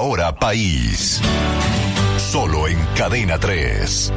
Ahora País. Solo en Cadena 3.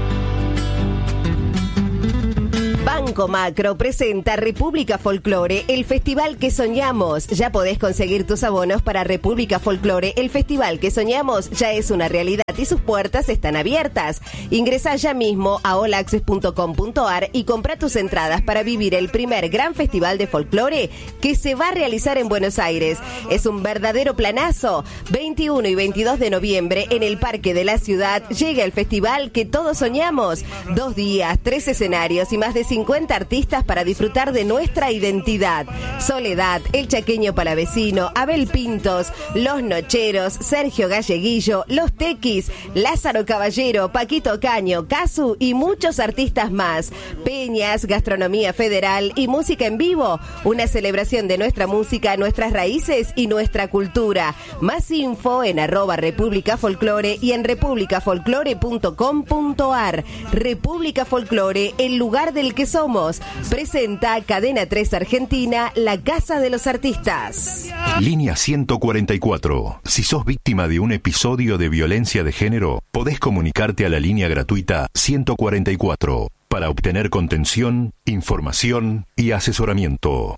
Banco Macro presenta República Folklore, el festival que soñamos. Ya podés conseguir tus abonos para República Folklore. El festival que soñamos ya es una realidad y sus puertas están abiertas. Ingresá ya mismo a allaccess.com.ar y compra tus entradas para vivir el primer gran festival de folclore que se va a realizar en Buenos Aires. Es un verdadero planazo. 21 y 22 de noviembre en el Parque de la Ciudad llega el festival que todos soñamos. 2 días, 3 escenarios y más de 50 artistas para disfrutar de nuestra identidad. Soledad, El Chaqueño Palavecino, Abel Pintos, Los Nocheros, Sergio Galleguillo, Los Tequis, Lázaro Caballero, Paquito Caño, Casu y muchos artistas más. Peñas, gastronomía federal y música en vivo. Una celebración de nuestra música, nuestras raíces y nuestra cultura. Más info en @República Folklore y en republicafolklore.com.ar. República Folklore, el lugar del que somos. Presenta Cadena 3 Argentina, la casa de los artistas. Línea 144. Si sos víctima de un episodio de violencia de género, podés comunicarte a la línea gratuita 144 para obtener contención, información y asesoramiento.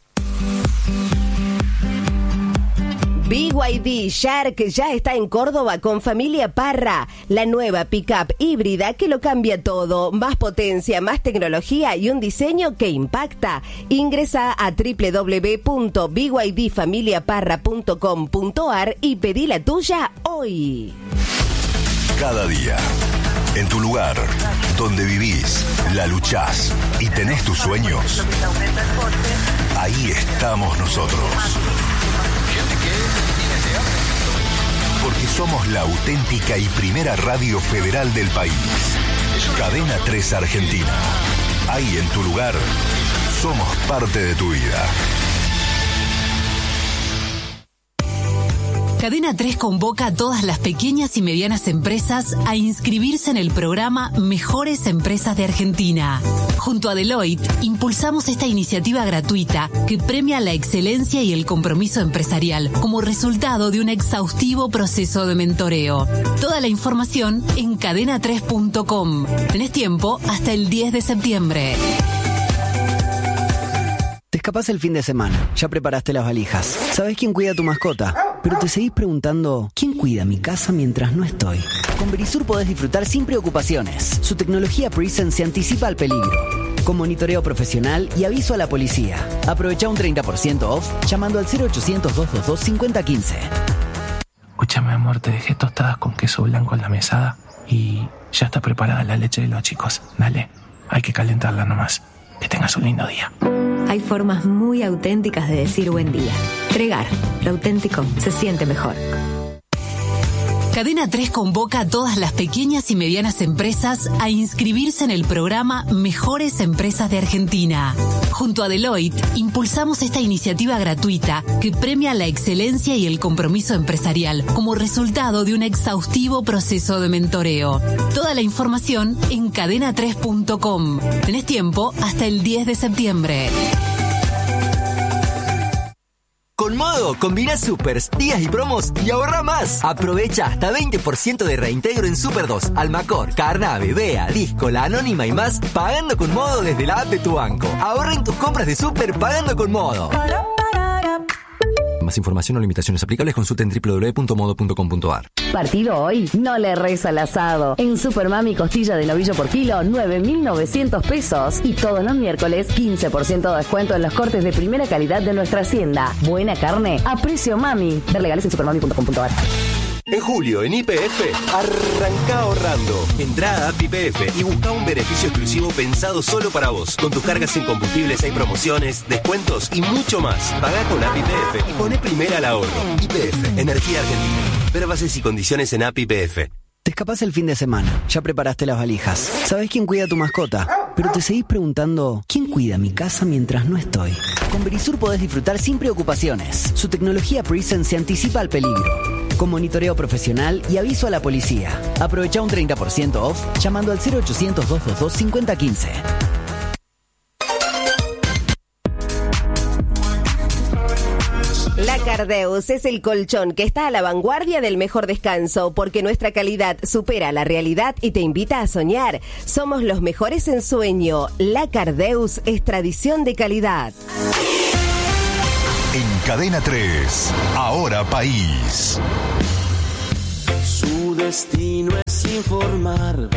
BYD Shark ya está en Córdoba con Familia Parra, la nueva pick-up híbrida que lo cambia todo, más potencia, más tecnología y un diseño que impacta. Ingresa a www.byddfamiliaparra.com.ar y pedí la tuya hoy. Cada día, en tu lugar, donde vivís, la luchás y tenés tus sueños, ahí estamos nosotros. Porque somos la auténtica y primera radio federal del país. Cadena 3 Argentina. Ahí en tu lugar, somos parte de tu vida. Cadena 3 convoca a todas las pequeñas y medianas empresas a inscribirse en el programa Mejores Empresas de Argentina. Junto a Deloitte, impulsamos esta iniciativa gratuita que premia la excelencia y el compromiso empresarial como resultado de un exhaustivo proceso de mentoreo. Toda la información en cadena3.com. Tenés tiempo hasta el 10 de septiembre. Te escapás el fin de semana, ya preparaste las valijas. ¿Sabés quién cuida a tu mascota? Pero te seguís preguntando, ¿quién cuida mi casa mientras no estoy? Con Verisur podés disfrutar sin preocupaciones. Su tecnología Presence se anticipa al peligro, con monitoreo profesional y aviso a la policía. Aprovecha un 30% off llamando al 0800-222-5015. Escúchame, amor, te dejé tostadas con queso blanco en la mesada y ya está preparada la leche de los chicos. Dale, hay que calentarla nomás. Que tengas un lindo día. Hay formas muy auténticas de decir buen día. Tregar, lo auténtico se siente mejor. Cadena 3 convoca a todas las pequeñas y medianas empresas a inscribirse en el programa Mejores Empresas de Argentina. Junto a Deloitte, impulsamos esta iniciativa gratuita que premia la excelencia y el compromiso empresarial como resultado de un exhaustivo proceso de mentoreo. Toda la información en cadena3.com. Tenés tiempo hasta el 10 de septiembre. Con Modo, combina supers, días y promos y ahorra más. Aprovecha hasta 20% de reintegro en Super 2, Almacor, Carnave, Bea, Disco, La Anónima y más, pagando con Modo desde la app de tu banco. Ahorra en tus compras de super pagando con Modo. Más información o limitaciones aplicables consulta en www.modo.com.ar. Partido hoy, no le reza al asado. En Supermami costilla de novillo por kilo, 9.900 pesos. Y todos los miércoles, 15% de descuento en los cortes de primera calidad de nuestra hacienda. Buena carne a precio mami. Ver legales en supermami.com.ar. En julio, en YPF, arranca ahorrando. Entrá a App YPF y busca un beneficio exclusivo pensado solo para vos. Con tus cargas en combustibles hay promociones, descuentos y mucho más. Pagá con App YPF y poné primera al ahorro. YPF, Energía Argentina. Ver bases y condiciones en App YPF. Te escapás el fin de semana, ya preparaste las valijas. ¿Sabés quién cuida a tu mascota? Pero te seguís preguntando, ¿quién cuida mi casa mientras no estoy? Con Verisur podés disfrutar sin preocupaciones. Su tecnología Presence se anticipa al peligro, con monitoreo profesional y aviso a la policía. Aprovecha un 30% off llamando al 0800-222-5015. La Cardeus es el colchón que está a la vanguardia del mejor descanso, porque nuestra calidad supera la realidad y te invita a soñar. Somos los mejores en sueño. La Cardeus es tradición de calidad. En Cadena 3, Ahora País. Su destino es informar.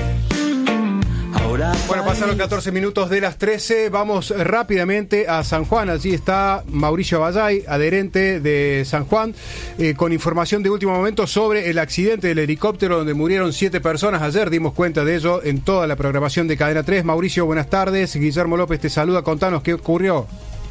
Bueno, pasaron 14 minutos de las 13. Vamos rápidamente a San Juan. Allí está Mauricio Aballay, adherente de San Juan, con información de último momento sobre el accidente del helicóptero donde murieron 7 personas. Ayer dimos cuenta de ello en toda la programación de Cadena 3. Mauricio, buenas tardes. Guillermo López te saluda. Contanos qué ocurrió.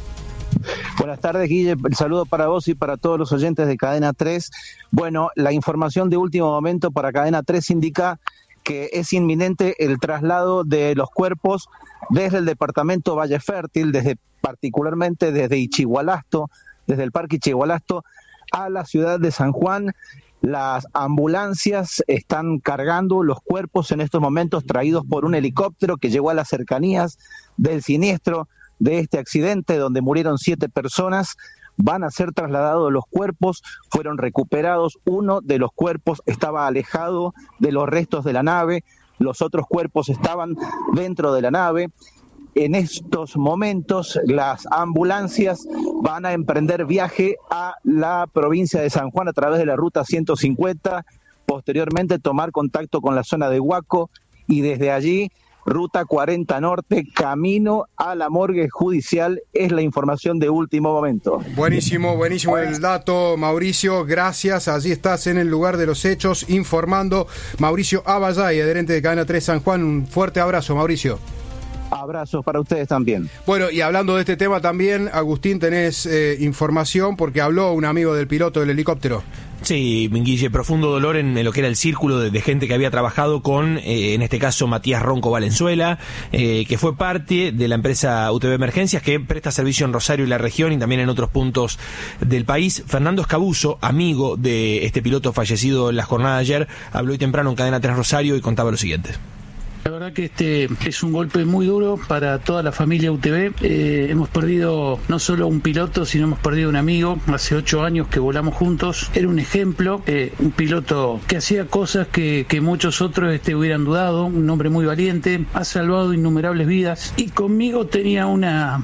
Buenas tardes, Guille. El saludo para vos y para todos los oyentes de Cadena 3. Bueno, la información de último momento para Cadena 3 indica que es inminente el traslado de los cuerpos desde el departamento Valle Fértil, particularmente desde Ichigualasto, desde el Parque Ichigualasto, a la ciudad de San Juan. Las ambulancias están cargando los cuerpos en estos momentos, traídos por un helicóptero que llegó a las cercanías del siniestro de este accidente donde murieron 7 personas. Van a ser trasladados los cuerpos, fueron recuperados. Uno de los cuerpos estaba alejado de los restos de la nave, los otros cuerpos estaban dentro de la nave. En estos momentos las ambulancias van a emprender viaje a la provincia de San Juan a través de la ruta 150, posteriormente tomar contacto con la zona de Huaco y desde allí Ruta 40 Norte, camino a la morgue judicial. Es la información de último momento. Buenísimo el dato, Mauricio, gracias. Allí estás en el lugar de los hechos informando. Mauricio Aballay, adherente de Cadena 3 San Juan. Un fuerte abrazo, Mauricio. Abrazos para ustedes también. Bueno, y hablando de este tema también, Agustín, tenés información porque habló un amigo del piloto del helicóptero. Sí, Guille, profundo dolor en lo que era el círculo de gente que había trabajado con, en este caso, Matías Ronco Valenzuela, que fue parte de la empresa UTV Emergencias, que presta servicio en Rosario y la región y también en otros puntos del país. Fernando Escabuso, amigo de este piloto fallecido en la jornada de ayer, habló hoy temprano en Cadena 3 Rosario y contaba lo siguiente. La verdad que este es un golpe muy duro para toda la familia UTV. Hemos perdido no solo un piloto, sino hemos perdido un amigo. Hace 8 años que volamos juntos. Era un ejemplo, un piloto que hacía cosas que muchos otros hubieran dudado. Un hombre muy valiente, ha salvado innumerables vidas. Y conmigo tenía un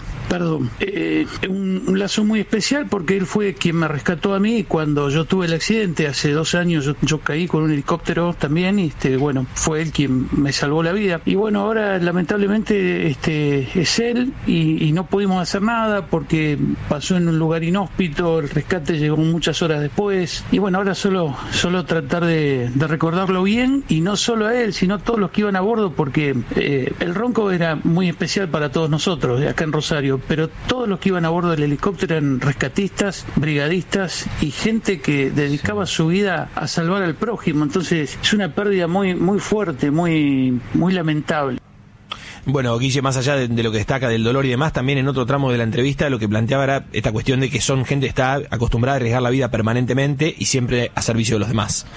lazo muy especial porque él fue quien me rescató a mí cuando yo tuve el accidente. Hace 2 años yo caí con un helicóptero también y fue él quien me salvó la vida. Y bueno, ahora lamentablemente es él y no pudimos hacer nada porque pasó en un lugar inhóspito, el rescate llegó muchas horas después y bueno, ahora solo tratar de recordarlo bien y no solo a él, sino a todos los que iban a bordo porque el Ronco era muy especial para todos nosotros acá en Rosario, pero todos los que iban a bordo del helicóptero eran rescatistas, brigadistas y gente que dedicaba su vida a salvar al prójimo. Entonces es una pérdida muy, muy fuerte, muy lamentable. Bueno, Guille, más allá de lo que destaca del dolor y demás, también en otro tramo de la entrevista lo que planteaba era esta cuestión de que son gente que está acostumbrada a arriesgar la vida permanentemente y siempre a servicio de los demás.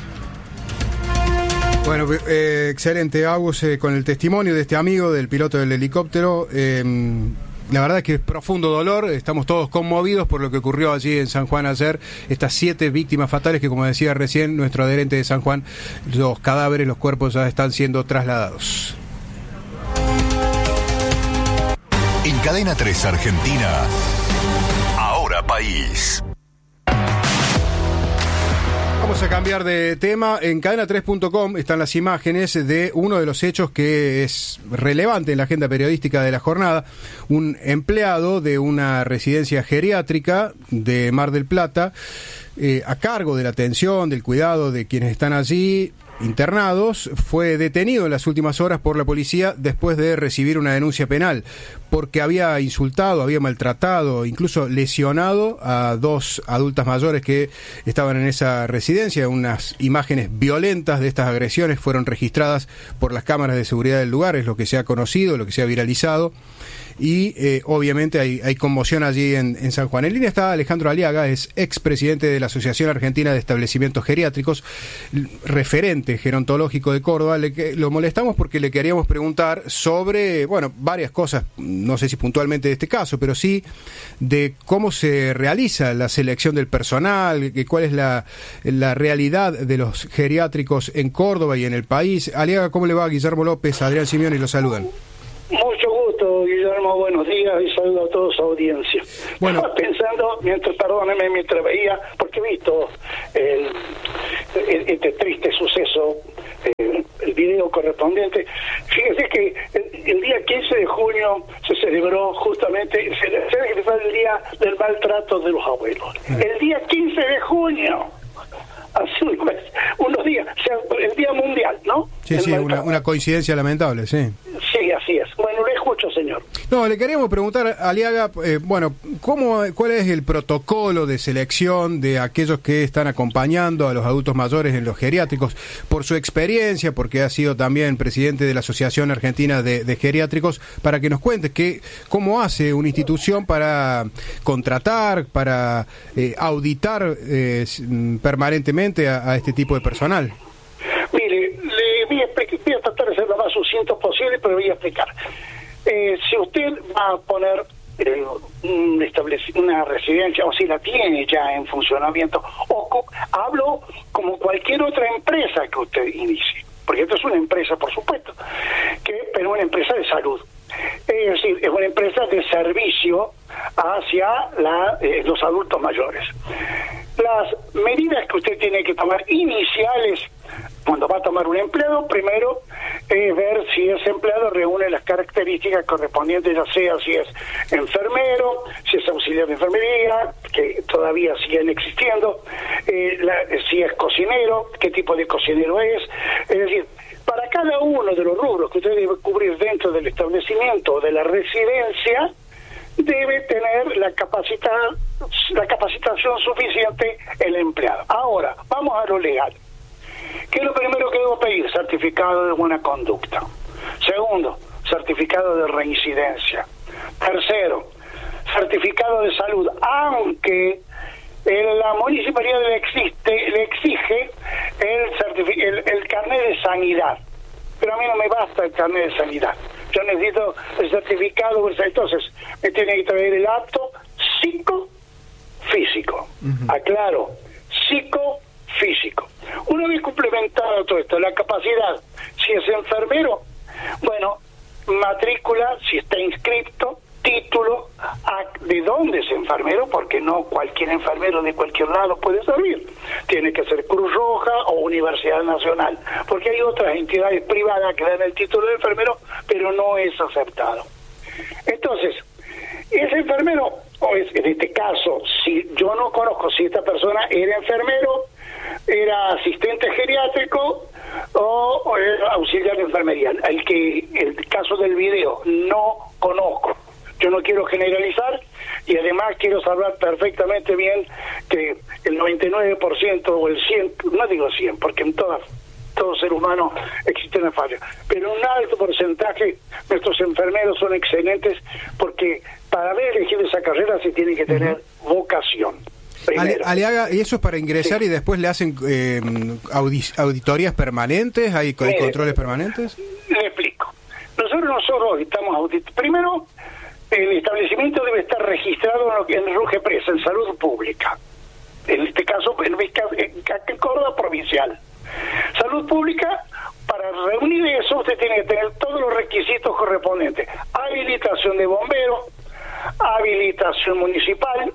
Bueno, excelente, Agus, con el testimonio de este amigo del piloto del helicóptero. La verdad es que es profundo dolor, estamos todos conmovidos por lo que ocurrió allí en San Juan ayer, estas 7 víctimas fatales que, como decía recién nuestro adherente de San Juan, los cadáveres, los cuerpos ya están siendo trasladados. En Cadena 3 Argentina, Ahora País. Vamos a cambiar de tema. En cadena3.com están las imágenes de uno de los hechos que es relevante en la agenda periodística de la jornada. Un empleado de una residencia geriátrica de Mar del Plata, a cargo de la atención, del cuidado de quienes están allí internados, fue detenido en las últimas horas por la policía después de recibir una denuncia penal porque había insultado, había maltratado, incluso lesionado a 2 adultas mayores que estaban en esa residencia. Unas imágenes violentas de estas agresiones fueron registradas por las cámaras de seguridad del lugar, es lo que se ha conocido, lo que se ha viralizado. y obviamente hay conmoción allí en San Juan. En línea está Alejandro Aliaga, es expresidente de la Asociación Argentina de Establecimientos Geriátricos, referente gerontológico de Córdoba. Lo molestamos porque le queríamos preguntar sobre, bueno, varias cosas, no sé si puntualmente de este caso, pero sí de cómo se realiza la selección del personal, cuál es la realidad de los geriátricos en Córdoba y en el país. Aliaga, ¿cómo le va? Guillermo López, Adrián Simeoni los saludan. Mucho gusto, Guillermo, buenos días y saludo a toda su audiencia. Bueno. Estaba pensando, mientras veía, porque he visto este triste suceso, el video correspondiente. Fíjese que el día 15 de junio se celebró justamente el Día del Maltrato de los Abuelos. El día 15 de junio. Hace unos días, o sea, el Día Mundial, ¿no? Sí, una coincidencia lamentable, sí. Sí, así es. Bueno, le escucho, señor. No, le queríamos preguntar, Aliaga, bueno, ¿cuál es el protocolo de selección de aquellos que están acompañando a los adultos mayores en los geriátricos? Por su experiencia, porque ha sido también presidente de la Asociación Argentina de Geriátricos, para que nos cuente cómo hace una institución para contratar, para auditar permanentemente a este tipo de personal. Mire, voy a tratar de ser lo más sucinto posible, pero voy a explicar. Si usted va a poner una residencia, o si la tiene ya en funcionamiento, hablo como cualquier otra empresa que usted inicie, porque esto es una empresa, por supuesto, pero una empresa de salud. Es decir, es una empresa de servicio hacia los adultos mayores. Las medidas que usted tiene que tomar iniciales cuando va a tomar un empleado, primero es ver si ese empleado reúne las características correspondientes, ya sea si es enfermero, si es auxiliar de enfermería, que todavía siguen existiendo, si es cocinero, qué tipo de cocinero es decir, para cada uno de los rubros que usted debe cubrir dentro del establecimiento o de la residencia, debe tener la capacitación suficiente el empleado. Ahora, vamos a lo legal. ¿Qué es lo primero que debo pedir? Certificado de buena conducta. Segundo, certificado de reincidencia. Tercero, certificado de salud, aunque la municipalidad le exige el carnet de sanidad. Pero a mí no me basta el carnet de sanidad. Yo necesito el certificado, entonces me tiene que traer el acto psicofísico. Aclaro, psicofísico. Una vez complementado todo esto, la capacidad, si es enfermero, bueno, matrícula, si está inscrito, título, de dónde es enfermero, porque no cualquier enfermero de cualquier lado puede servir. Tiene que ser Cruz Roja o Universidad Nacional, porque hay otras entidades privadas que dan el título de enfermero, pero no es aceptado. Entonces, ese enfermero, o en este caso, si yo no conozco si esta persona era enfermero, era asistente geriátrico o era auxiliar de enfermería. El caso del video no conozco. Yo no quiero generalizar y además quiero saber perfectamente bien que el 99% o el 100, no digo 100, porque en todo ser humano existe una falla, pero un alto porcentaje nuestros enfermeros son excelentes, porque para haber elegido esa carrera se tiene que tener vocación. Aliaga, ¿y eso es para ingresar y después le hacen auditorías permanentes? ¿Hay controles permanentes? Le explico. Nosotros estamos primero, el establecimiento debe estar registrado en RUGEPRESA, en salud pública. En este caso, en Córdoba provincial. Salud pública, para reunir eso, usted tiene que tener todos los requisitos correspondientes. Habilitación de bombero, habilitación municipal,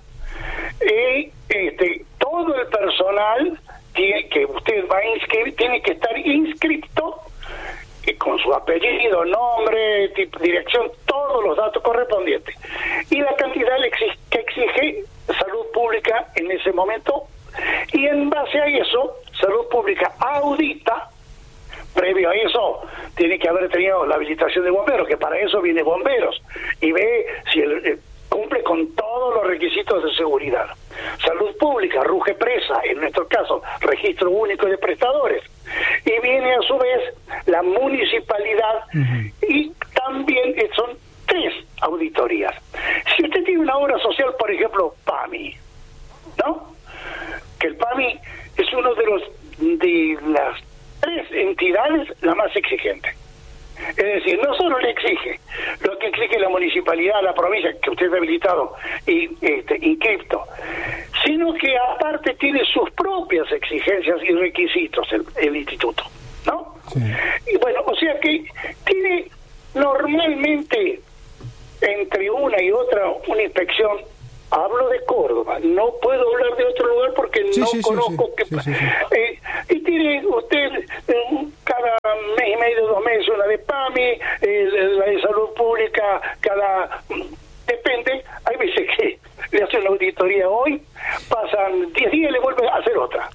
y todo el personal que usted va a inscribir tiene que estar inscrito con su apellido, nombre, dirección, todos los datos correspondientes. Y la cantidad que exige salud pública en ese momento, y en base a eso, salud pública audita. Previo a eso, tiene que haber tenido la habilitación de bomberos, que para eso viene bomberos, y ve si cumple con todos los requisitos de seguridad. Salud pública, RUGEPRESA, en nuestro caso, Registro Único de Prestadores. Y viene a su vez la municipalidad, y también son 3 auditores. auditorías. Si usted tiene una obra social, por ejemplo, PAMI, ¿no? Que el PAMI es uno de las 3 entidades la más exigente. Es decir, no solo le exige lo que exige la municipalidad, la provincia, que usted ha habilitado y inscripto, sino que aparte tiene sus propias exigencias y requisitos el instituto, ¿no? Sí. Y bueno, o sea que tiene normalmente entre una y otra una inspección. Hablo de Córdoba, no puedo hablar de otro lugar porque no conozco. Y tiene usted cada mes y medio, 2 meses, una de PAMI, la de salud pública, depende. Hay veces que le hacen una auditoría hoy, pasan 10 días y le vuelven a hacer otra.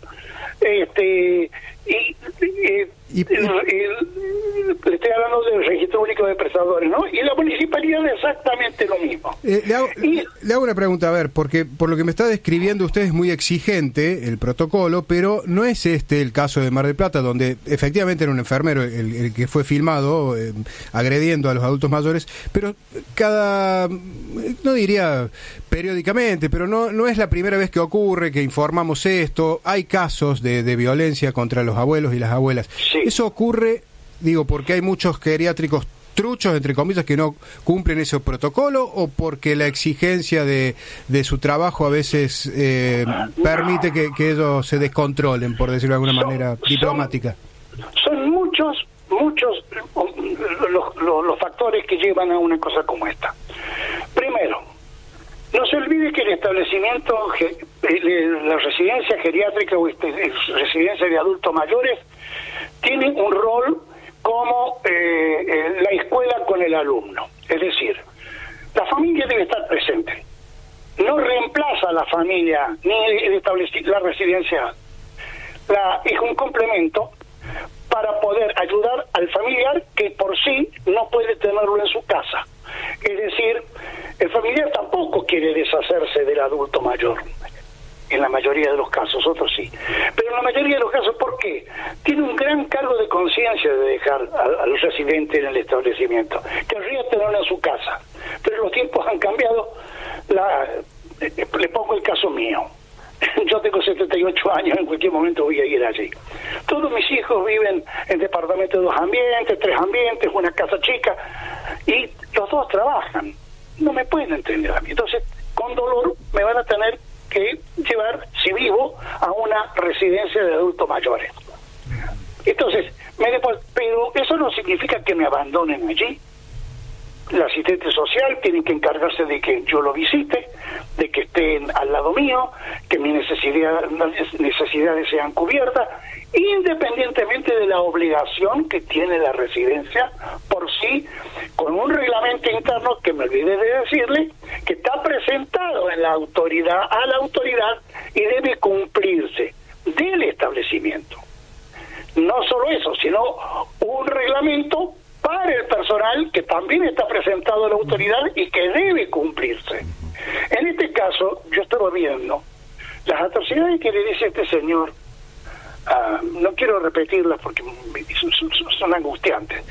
Le estoy hablando del registro único de prestadores, ¿no? Y la municipalidad es exactamente lo mismo. Le hago una pregunta, a ver, porque por lo que me está describiendo usted es muy exigente el protocolo, pero no es el caso de Mar del Plata, donde efectivamente era un enfermero el que fue filmado agrediendo a los adultos mayores, pero no diría periódicamente, pero no es la primera vez que ocurre, que informamos esto. Hay casos de violencia contra los abuelos y las abuelas. Sí. Eso ocurre, digo, porque hay muchos geriátricos truchos, entre comillas, que no cumplen ese protocolo, o porque la exigencia de su trabajo a veces permite que ellos se descontrolen, por decirlo de alguna manera diplomática. Son muchos los factores que llevan a una cosa como esta. Primero, no se olvide que el establecimiento, la residencia geriátrica o residencia de adultos mayores, tiene un rol como la escuela con el alumno. Es decir, la familia debe estar presente. No reemplaza a la familia ni la residencia. Es un complemento para poder ayudar al familiar que por sí no puede tenerlo en su casa. Es decir, el familiar tampoco quiere deshacerse del adulto mayor, en la mayoría de los casos, otros sí. Pero en la mayoría de los casos, ¿por qué? Tiene un gran cargo de conciencia de dejar al residente en el establecimiento. Querría tenerlo en su casa, pero los tiempos han cambiado. Le pongo el caso mío. Yo tengo 78 años, en cualquier momento voy a ir allí. Todos mis hijos viven en departamentos de 2 ambientes, 3 ambientes, una casa chica, y los 2 trabajan. No me pueden entender a mí. Entonces, con dolor, me van a tener que llevar, si vivo, a una residencia de adultos mayores. Entonces, pero eso no significa que me abandonen allí. El asistente social tiene que encargarse de que yo lo visite, de que estén al lado mío, que mis necesidades sean cubiertas, independientemente de la obligación que tiene la residencia por sí, con un reglamento interno que me olvidé de decirle, que está presentado a la autoridad y debe cumplirse del establecimiento. No solo eso, sino un reglamento para el personal que también está presentado a la autoridad y que debe cumplirse. En este caso, yo estaba viendo las atrocidades que le dice este señor. No quiero repetirlas porque son angustiantes.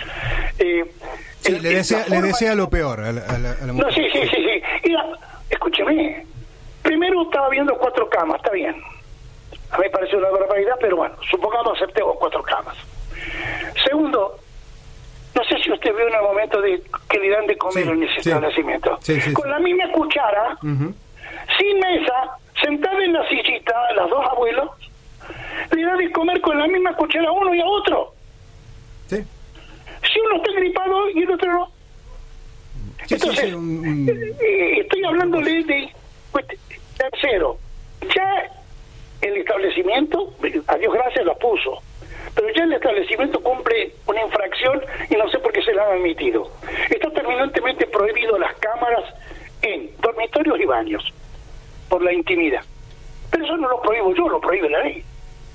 Sí, le desea lo peor a la mujer. No, sí. Mira, escúcheme. Primero estaba viendo 4 camas, está bien. A mí me parece una barbaridad, pero bueno, supongamos aceptemos 4 camas. Segundo, no sé si usted vio en el momento de que le dan de comer en ese establecimiento. Con la misma cuchara, sin mesa, sentada en la sillita, las 2 abuelos, le dan de comer con la misma cuchara a uno y a otro. Sí. Si uno está gripado y el otro no. Entonces, estoy hablándole de tercero. Ya el establecimiento, a Dios gracias, la puso. Pero ya el establecimiento cumple una infracción y no sé por qué se la han admitido. Está terminantemente prohibido las cámaras en dormitorios y baños por la intimidad. Pero eso no lo prohíbo yo, lo prohíbe la ley.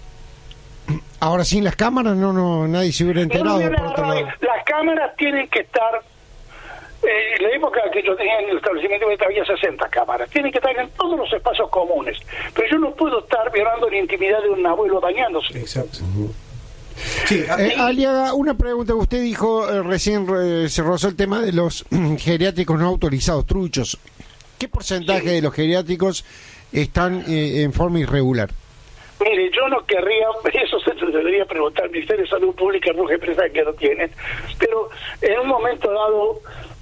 Ahora, sin las cámaras no nadie se hubiera enterado. Las cámaras tienen que estar, en la época que yo tenía en el establecimiento había 60 cámaras, tienen que estar en todos los espacios comunes. Pero yo no puedo estar violando la intimidad de un abuelo bañándose. Exacto. Sí, Aliaga, una pregunta. Usted dijo, recién se rozó el tema de los geriátricos no autorizados, truchos. ¿Qué porcentaje de los geriátricos están en forma irregular? Mire, yo no querría, eso se lo debería preguntar al Ministerio de Salud Pública, Ruge Empresa, que lo tienen, pero en un momento dado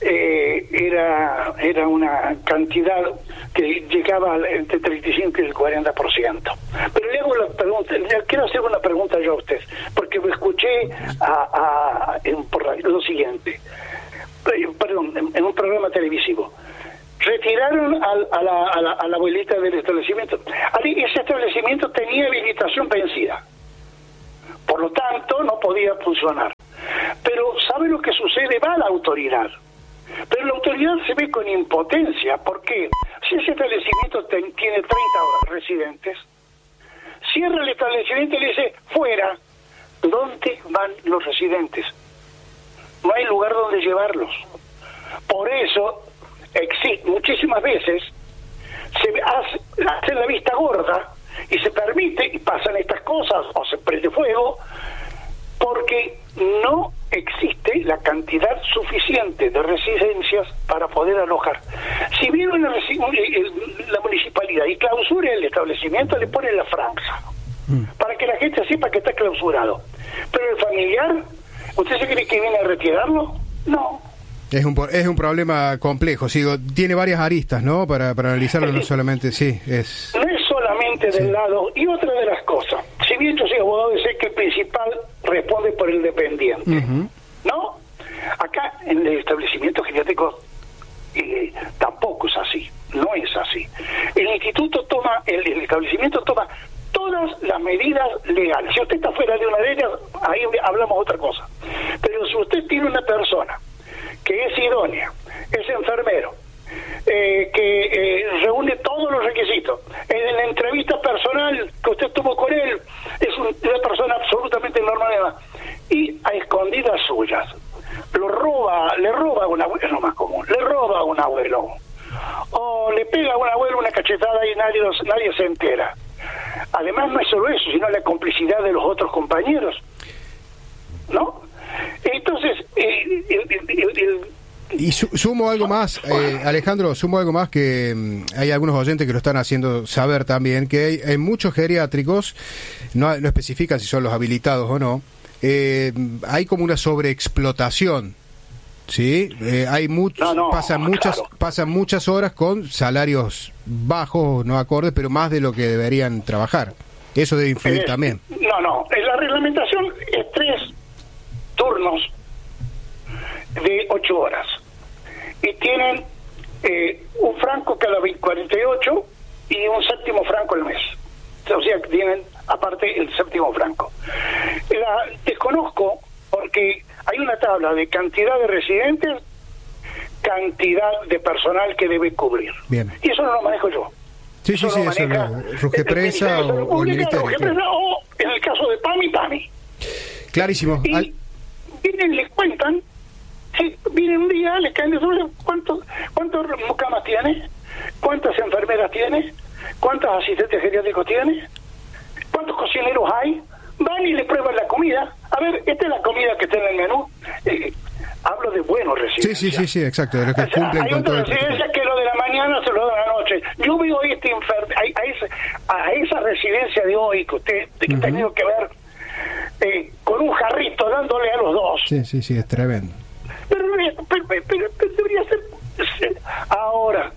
era una cantidad que llegaba entre el 35 y el 40%. Pero le hago la pregunta, quiero hacer una pregunta yo a usted, porque me escuché por lo siguiente, en un programa televisivo. Retiraron a la abuelita del establecimiento. Ese establecimiento tenía habilitación vencida, por lo tanto no podía funcionar. Pero ¿sabe lo que sucede? Va a la autoridad, pero la autoridad se ve con impotencia. ¿Por qué? Si ese establecimiento tiene 30 residentes, cierra el establecimiento y le dice fuera. ¿Dónde van los residentes? No hay lugar donde llevarlos. Por eso muchísimas veces se hace la vista gorda y se permite y pasan estas cosas o se prende fuego porque no existe la cantidad suficiente de residencias para poder alojar. Si viene la municipalidad y clausura el establecimiento, le pone la franja para que la gente sepa que está clausurado. Pero el familiar, ¿usted se cree que viene a retirarlo? No. Es un problema complejo, tiene varias aristas, ¿no? Para analizarlo, no solamente, no es solamente del lado. Y otra de las cosas, si bien yo soy abogado, sé que el principal responde por el dependiente, ¿no? Acá en el establecimiento geriátrico tampoco es así, no es así. El establecimiento toma todas las medidas legales. Si usted está fuera de una de ellas, ahí hablamos otra cosa. Pero si usted tiene una persona que es idónea, es enfermero, que reúne todos los requisitos, en la entrevista personal que usted tuvo con él, es una persona absolutamente normal, y a escondidas suyas, le roba a un abuelo, es lo más común, le roba a un abuelo, o le pega a un abuelo una cachetada y nadie se entera. Además no es solo eso, sino la complicidad de los otros compañeros, ¿no? Entonces, y sumo algo más, Alejandro, que hay algunos oyentes que lo están haciendo saber también, que hay muchos geriátricos, no especifican si son los habilitados o no, hay como una sobreexplotación, ¿sí? Pasan muchas horas con salarios bajos, no acordes, pero más de lo que deberían trabajar. Eso debe influir también. No, la reglamentación es 3 turnos de 8 horas y tienen un franco cada 48 y un séptimo franco al mes, o sea, tienen aparte el séptimo franco. Desconozco porque hay una tabla de cantidad de residentes, cantidad de personal que debe cubrir. Bien. Y eso no lo manejo yo. Sí, eso Rugepresa o el Ministerio. O en el caso de PAMI. Clarísimo. Y vienen, les cuentan, vienen un día, les caen de sobre cuántas mucamas tiene, cuántas enfermeras tiene, cuántos asistentes geriátricos tiene, cuántos cocineros hay, van y le prueban la comida. A ver, esta es la comida que está en el menú. Hablo de buenos residencias. Sí, exacto, de lo que cumplen hay con todo otras residencias que lo de la mañana se lo dan a la noche. Yo veo a esa residencia de hoy que usted que ha tenido que ver con un jarrito dándole a los dos. Sí, es tremendo. Pero debería ser ahora.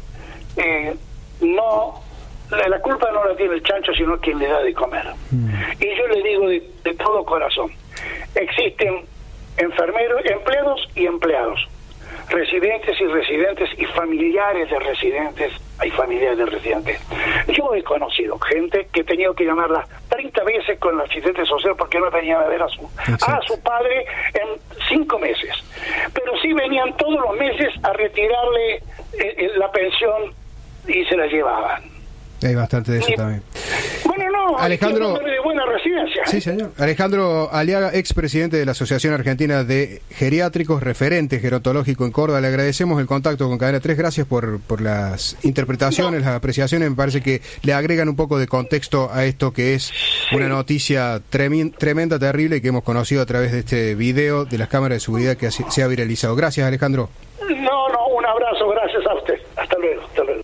No, la culpa no la tiene el chancho, sino quien le da de comer. Y yo le digo de todo corazón, existen enfermeros, empleados y empleados, residentes y residentes y familiares de residentes y familiares de residentes. Yo he conocido gente que he tenido que llamarla 30 veces con el asistente social porque no venía a ver a su padre en 5 meses, pero sí venían todos los meses a retirarle la pensión y se la llevaban. Hay bastante de eso también. Bueno, no, Alejandro, de buena residencia. Sí, señor. Alejandro Aliaga, expresidente de la Asociación Argentina de Geriátricos, referente gerontológico en Córdoba. Le agradecemos el contacto con Cadena 3. Gracias por las interpretaciones, las apreciaciones. Me parece que le agregan un poco de contexto a esto que es una noticia tremenda, terrible, y que hemos conocido a través de este video de las cámaras de seguridad que se ha viralizado. Gracias, Alejandro. No, un abrazo, gracias a usted. Hasta luego.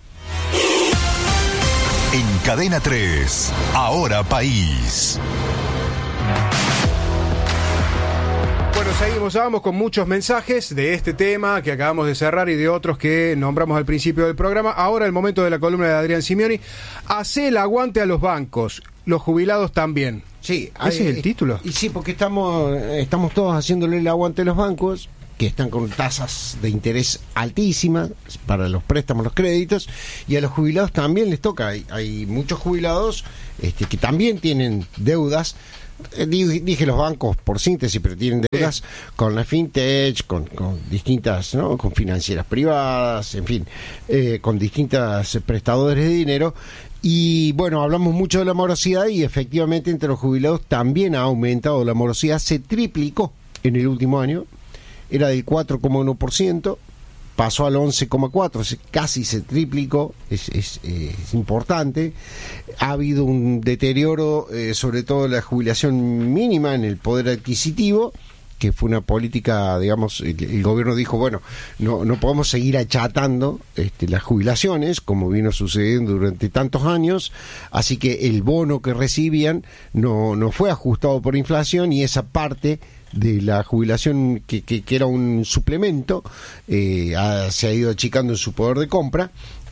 En Cadena 3, Ahora País. Bueno, seguimos, vamos con muchos mensajes de este tema que acabamos de cerrar y de otros que nombramos al principio del programa. Ahora el momento de la columna de Adrián Simeoni. Hace el aguante a los bancos, los jubilados también. Sí, ese es el título. Y sí, porque estamos todos haciéndole el aguante a los bancos, que están con tasas de interés altísimas para los préstamos, los créditos, y a los jubilados también les toca. Hay muchos jubilados que también tienen deudas. Dije los bancos por síntesis, pero tienen deudas con la fintech, con distintas, ¿no? Con financieras privadas, en fin, con distintas prestadores de dinero. Y bueno, hablamos mucho de la morosidad, y efectivamente entre los jubilados también ha aumentado la morosidad. Se triplicó en el último año. Era del 4,1%, pasó al 11,4%, casi se triplicó, es importante. Ha habido un deterioro, sobre todo la jubilación mínima en el poder adquisitivo, que fue una política, digamos, el gobierno dijo, bueno, no podemos seguir achatando las jubilaciones, como vino sucediendo durante tantos años, así que el bono que recibían no fue ajustado por inflación, y esa parte de la jubilación que era un suplemento se ha ido achicando en su poder de compra.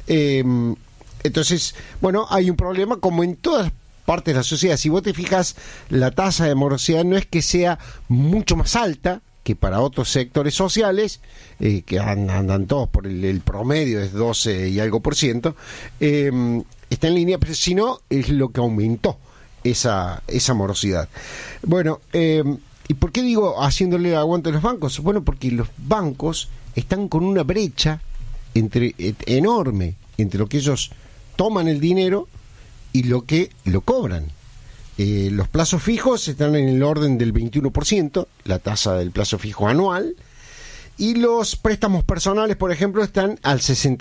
Entonces, bueno, hay un problema como en todas partes de la sociedad. Si vos te fijas, la tasa de morosidad no es que sea mucho más alta que para otros sectores sociales, que andan todos por el promedio, es 12 y algo %, está en línea, pero si no, es lo que aumentó esa morosidad. Bueno, ¿y por qué digo haciéndole el aguante a los bancos? Bueno, porque los bancos están con una brecha enorme entre lo que ellos toman el dinero y lo que lo cobran. Los plazos fijos están en el orden del 21%, la tasa del plazo fijo anual, y los préstamos personales, por ejemplo, están al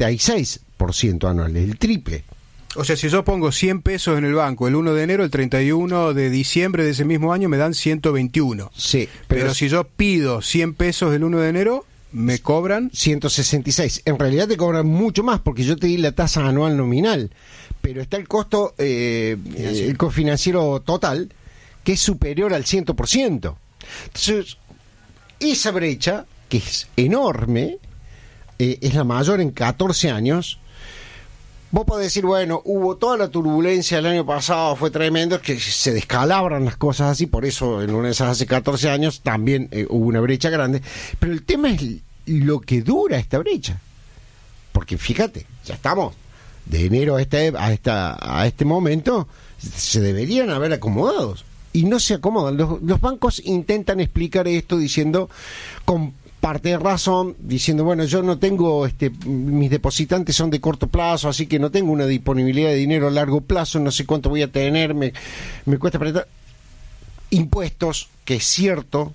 66% anual, el triple. O sea, si yo pongo 100 pesos en el banco el 1 de enero, el 31 de diciembre de ese mismo año me dan 121. Sí. Pero si yo pido 100 pesos el 1 de enero, me cobran 166. En realidad te cobran mucho más, porque yo te di la tasa anual nominal, pero está el costo el cofinanciero total, que es superior al 100%. Entonces, esa brecha, que es enorme, es la mayor en 14 años. Vos podés decir, bueno, hubo toda la turbulencia el año pasado, fue tremendo, que se descalabran las cosas así, por eso en una de esas hace 14 años también hubo una brecha grande, pero el tema es lo que dura esta brecha, porque fíjate, ya estamos de enero a este momento, se deberían haber acomodado, y no se acomodan. Los bancos intentan explicar esto diciendo, con parte de razón, diciendo, bueno, yo no tengo, mis depositantes son de corto plazo, así que no tengo una disponibilidad de dinero a largo plazo, no sé cuánto voy a tener, me cuesta apretar. Impuestos, que es cierto,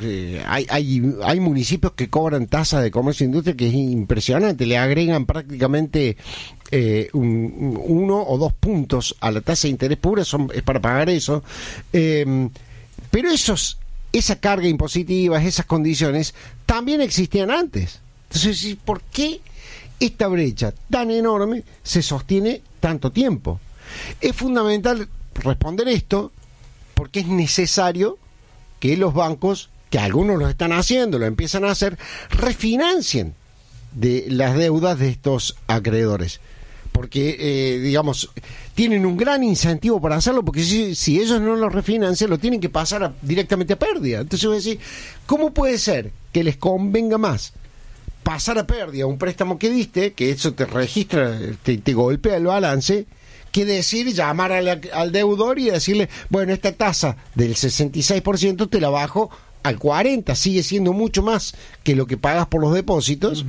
hay municipios que cobran tasas de comercio e industria que es impresionante, le agregan prácticamente 1 o 2 puntos a la tasa de interés pura, es para pagar eso, pero esa carga impositiva, esas condiciones, también existían antes. Entonces, ¿por qué esta brecha tan enorme se sostiene tanto tiempo? Es fundamental responder esto, porque es necesario que los bancos, que algunos lo están haciendo, lo empiezan a hacer, refinancien de las deudas de estos acreedores. Porque, digamos, tienen un gran incentivo para hacerlo, porque si ellos no lo refinancian, lo tienen que pasar directamente a pérdida. Entonces voy a decir, ¿cómo puede ser que les convenga más pasar a pérdida un préstamo que diste, que eso te registra, te golpea el balance, que decir, llamar al deudor y decirle, bueno, esta tasa del 66% te la bajo al 40 sigue siendo mucho más que lo que pagas por los depósitos.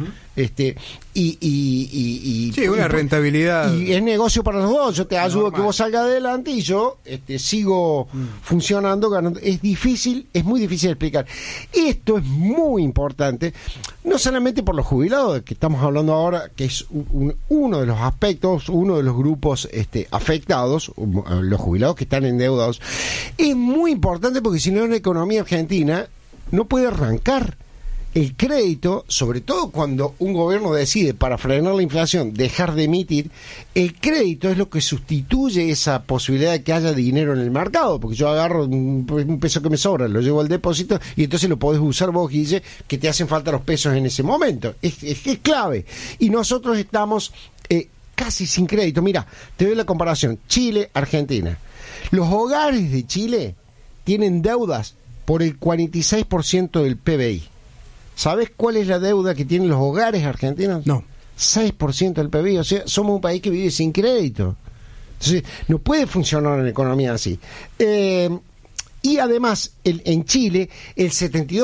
Sí, una rentabilidad. Y es negocio para los dos. Yo te ayudo a que vos salgas adelante y yo sigo funcionando, ganando. Es muy difícil de explicar. Esto es muy importante, no solamente por los jubilados, que estamos hablando ahora, que es uno de los aspectos, uno de los grupos afectados, los jubilados que están endeudados. Es muy importante porque si no, la economía argentina no puede arrancar. El crédito, sobre todo cuando un gobierno decide, para frenar la inflación, dejar de emitir, el crédito es lo que sustituye esa posibilidad de que haya dinero en el mercado, porque yo agarro un peso que me sobra, lo llevo al depósito y entonces lo podés usar vos, Guille, que te hacen falta los pesos en ese momento. Es clave. Y nosotros estamos casi sin crédito. Mira, te doy la comparación. Chile, Argentina. Los hogares de Chile tienen deudas por el 46% del PBI. ¿Sabes cuál es la deuda que tienen los hogares argentinos? No. 6% del PBI. O sea, somos un país que vive sin crédito. Entonces, no puede funcionar una economía así. Y además, en Chile, el 72%